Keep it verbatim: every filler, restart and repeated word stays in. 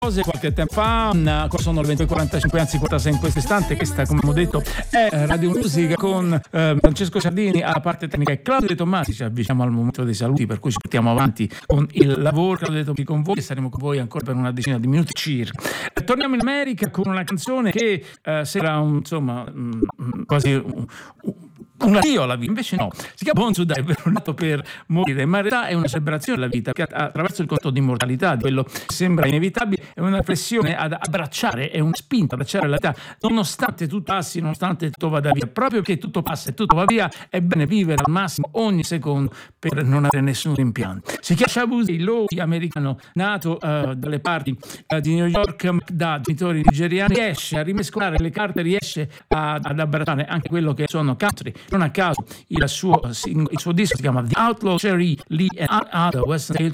cose qualche tempo fa, mh, sono le venti e quarantacinque, anzi quarantasei in questo istante. Questa, come ho detto, è Radio Musica con eh, Francesco Sardini alla parte tecnica e Claudio De Tommasi. Ci avviciniamo al momento dei saluti, per cui ci portiamo avanti con il lavoro. Claudio De Tommasi con voi e saremo con voi ancora per una decina di minuti circa. E torniamo in America con una canzone che eh, sembra un, insomma mh, quasi un, un addio alla vita, invece no, si chiama Born to Die, per un nato per morire, ma in realtà è una celebrazione della vita che attraverso il concetto di immortalità, di quello che sembra inevitabile, è una riflessione ad abbracciare, è una spinta ad abbracciare la vita, nonostante tutto passi, nonostante tutto vada via. Proprio perché tutto passa e tutto va via, è bene vivere al massimo ogni secondo per non avere nessun rimpianto. Si chiama Shabuzi, lui americano, nato uh, dalle parti uh, di New York, da genitori nigeriani, riesce a rimescolare le carte, riesce a, ad abbracciare anche quello che sono country. Non a caso il suo, il suo disco si chiama The Outlaw Cherry Lee and Other Western Tales